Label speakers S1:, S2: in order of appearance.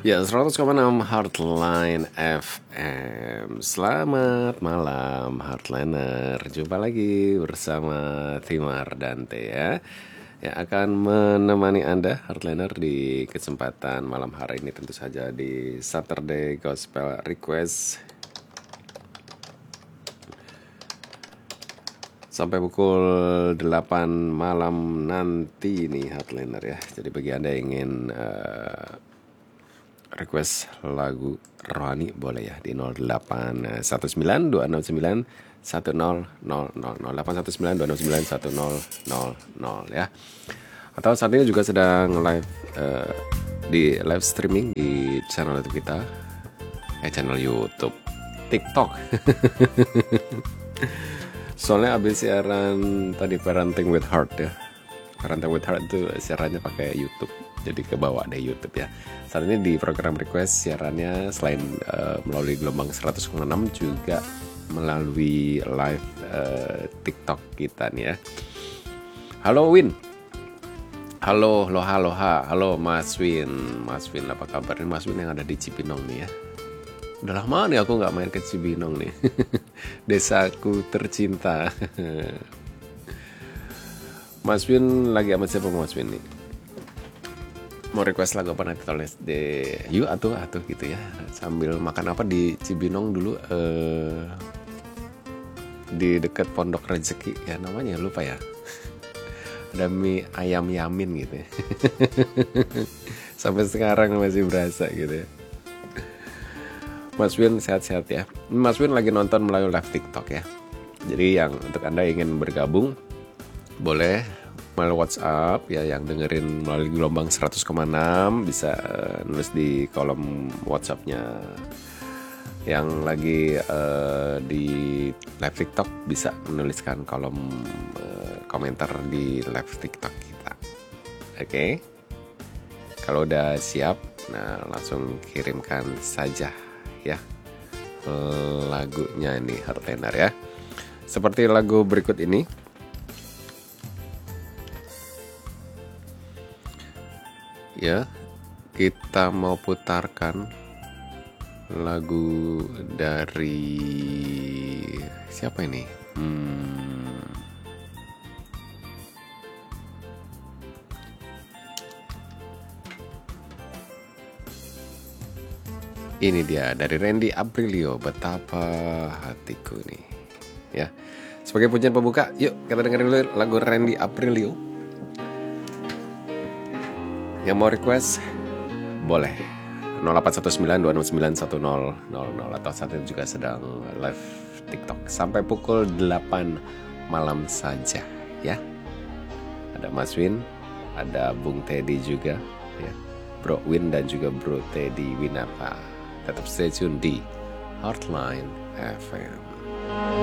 S1: Ya, 100,6 Heartline FM. Selamat malam Heartliner. Jumpa lagi bersama Timar Dante ya, yang akan menemani Anda Heartliner di kesempatan malam hari ini, tentu saja di Saturday Gospel Request sampai pukul 8 malam nanti nih Heartliner ya. Jadi bagi Anda yang ingin request lagu rohani boleh ya di 0819 269 1000 0819 269 1000 ya. Atau saat ini juga sedang live di live streaming di channel YouTube kita, channel YouTube, TikTok. Soalnya abis siaran tadi Parenting with Heart ya. Parenting with Heart itu siarannya pakai YouTube, jadi kebawa deh YouTube ya. Saat ini di program request siarannya selain melalui gelombang 100,6 juga melalui live TikTok kita nih ya. Halo Win. Halo Mas Win. Mas Win apa kabarnya Mas Win yang ada di Cibinong nih ya. Udah lama nih aku gak main ke Cibinong nih. Desaku tercinta. Mas Win lagi sama siapa Mas Win nih? Mau request lagu apa nanti tulis di yuk atuh gitu ya. Sambil makan apa di Cibinong dulu, di dekat Pondok Rezeki ya, namanya lupa ya. Ada mie ayam yamin gitu ya. Sampai sekarang masih berasa gitu ya. Mas Win sehat-sehat ya. Mas Win lagi nonton melalui live TikTok ya. Jadi yang untuk Anda ingin bergabung boleh melalui WhatsApp ya, yang dengerin melalui gelombang 100,6 bisa nulis di kolom WhatsApp-nya. Yang lagi di live TikTok bisa menuliskan kolom komentar di live TikTok kita. Oke. Kalau udah siap, nah langsung kirimkan saja ya lagunya ini Heartliner ya. Seperti lagu berikut ini. Ya, kita mau putarkan lagu dari siapa ini? Ini dia dari Randy Aprilio, Betapa Hatiku nih. Ya. Sebagai pujian pembuka, yuk kita dengerin dulu lagu Randy Aprilio. Yang mau request boleh 0819269100 atau saat ini juga sedang live TikTok sampai pukul 8 malam saja ya. Ada Mas Win, ada Bung Teddy juga ya. Bro Win dan juga Bro Teddy Winapa. Tetap stay tune di Heartline FM.